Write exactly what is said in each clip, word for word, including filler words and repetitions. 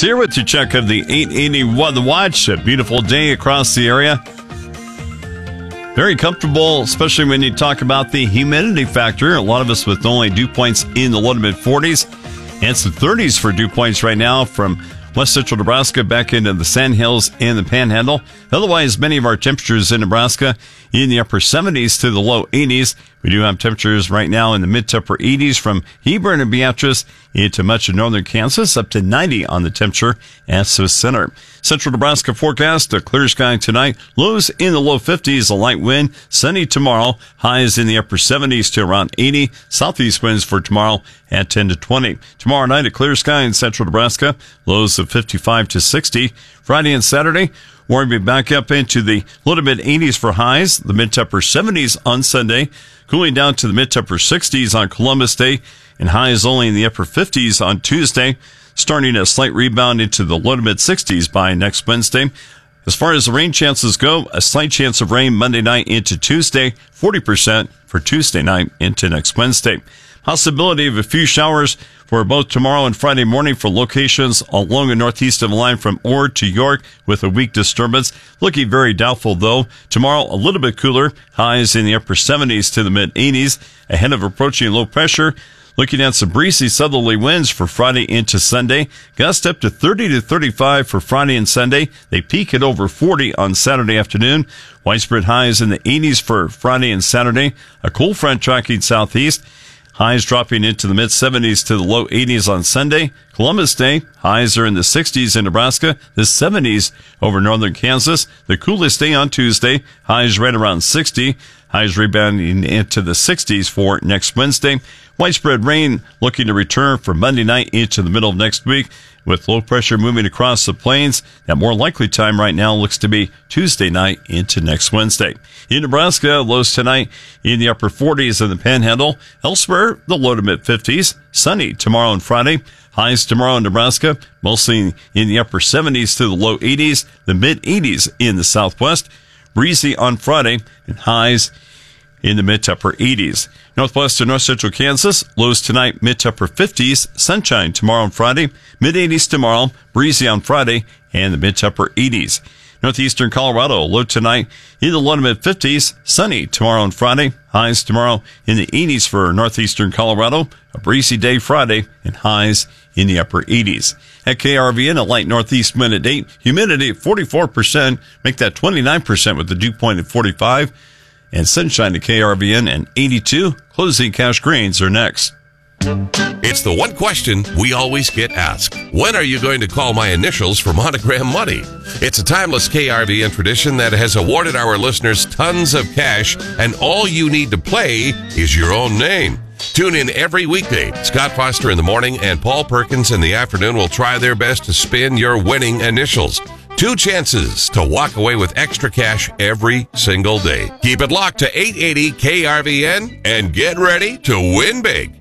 here with your check of the eight eighty Weather Watch. A beautiful day across the area. Very comfortable, especially when you talk about the humidity factor. A lot of us with only dew points in the low to mid forties and some thirties for dew points right now from west central Nebraska back into the Sandhills and the Panhandle. Otherwise, many of our temperatures in Nebraska in the upper seventies to the low eighties. We do have temperatures right now in the mid to upper eighties from Hebron and Beatrice into much of northern Kansas, up to ninety on the temperature at Swiss Center. Central Nebraska forecast, a clear sky tonight, lows in the low fifties, a light wind, sunny tomorrow, highs in the upper seventies to around eighty, southeast winds for tomorrow at ten to twenty. Tomorrow night, a clear sky in central Nebraska, lows of fifty-five to sixty. Friday and Saturday, we're going to be back up into the low to mid eighties for highs, the mid to upper seventies on Sunday, cooling down to the mid to upper sixties on Columbus Day, and highs only in the upper fifties on Tuesday, starting a slight rebound into the low to mid sixties by next Wednesday. As far as the rain chances go, a slight chance of rain Monday night into Tuesday, forty percent for Tuesday night into next Wednesday. Possibility of a few showers for both tomorrow and Friday morning for locations along the northeast of the line from Ord to York with a weak disturbance. Looking very doubtful, though. Tomorrow, a little bit cooler. Highs in the upper seventies to the mid eighties. Ahead of approaching low pressure. Looking at some breezy southerly winds for Friday into Sunday. Gust up to thirty to thirty-five for Friday and Sunday. They peak at over forty on Saturday afternoon. Widespread highs in the eighties for Friday and Saturday. A cool front tracking southeast. Highs dropping into the mid seventies to the low eighties on Sunday. Columbus Day, highs are in the sixties in Nebraska, the seventies over northern Kansas. The coolest day on Tuesday, highs right around sixty. Highs rebounding into the sixties for next Wednesday. Widespread rain looking to return for Monday night into the middle of next week, with low pressure moving across the plains. That more likely time right now looks to be Tuesday night into next Wednesday. In Nebraska, lows tonight in the upper forties in the Panhandle. Elsewhere, the low to mid fifties. Sunny tomorrow and Friday. Highs tomorrow in Nebraska, mostly in the upper seventies to the low eighties. The mid eighties in the southwest. Breezy on Friday and highs in the mid to upper eighties. Northwest to north central Kansas, lows tonight, mid to upper fifties. Sunshine tomorrow and Friday, mid eighties tomorrow, breezy on Friday, and the mid to upper eighties. Northeastern Colorado, low tonight in the low to mid fifties. Sunny tomorrow and Friday, highs tomorrow in the eighties for northeastern Colorado. A breezy day Friday, and highs in the upper eighties. At K R V N, a light northeast wind at eight, humidity at forty-four percent, make that twenty-nine percent with the dew point at forty-five. And sunshine to K R V N and eighty-two. Closing cash grains are next. It's the one question we always get asked. When are you going to call my initials for Monogram Money? It's a timeless K R V N tradition that has awarded our listeners tons of cash, and all you need to play is your own name. Tune in every weekday. Scott Foster in the morning and Paul Perkins in the afternoon will try their best to spin your winning initials. Two chances to walk away with extra cash every single day. Keep it locked to eight eighty K R V N and get ready to win big.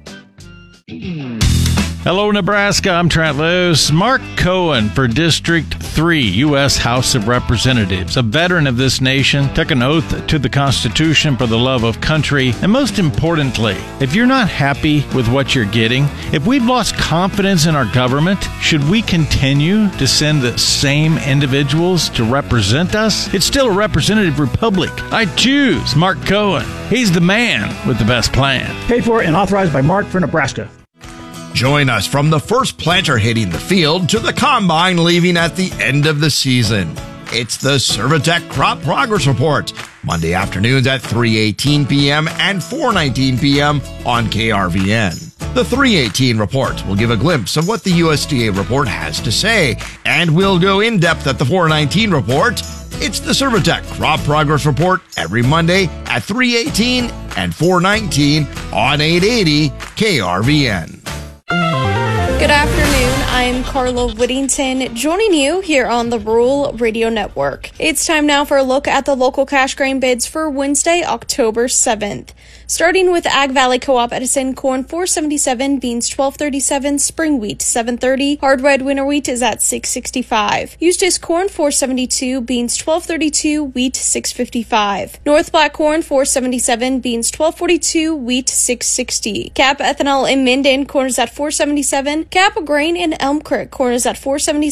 Hello, Nebraska. I'm Trent Lewis. Mark Cohen for District three, U S House of Representatives. A veteran of this nation, took an oath to the Constitution for the love of country. And most importantly, if you're not happy with what you're getting, if we've lost confidence in our government, should we continue to send the same individuals to represent us? It's still a representative republic. I choose Mark Cohen. He's the man with the best plan. Paid for and authorized by Mark for Nebraska. Join us from the first planter hitting the field to the combine leaving at the end of the season. It's the Servitech Crop Progress Report, Monday afternoons at three eighteen p.m. and four nineteen p.m. on K R V N. The three eighteen report will give a glimpse of what the U S D A report has to say, and we'll go in depth at the four nineteen report. It's the Servitech Crop Progress Report every Monday at three eighteen and four nineteen on eight eighty K R V N. Good afternoon. I'm Carla Whittington, joining you here on the Rural Radio Network. It's time now for a look at the local cash grain bids for Wednesday, October seventh. Starting with Ag Valley Co-op Edison, corn four seventy-seven, beans twelve thirty-seven, spring wheat seven thirty, hard red winter wheat is at six sixty-five. Eustis corn four seventy-two, beans twelve thirty-two, wheat six fifty-five. North Black corn four seventy-seven, beans twelve forty-two, wheat six sixty. Cap ethanol in Minden, corn is at four seventy-seven. Cap grain in Elm Creek, corn is at four seventy-seven.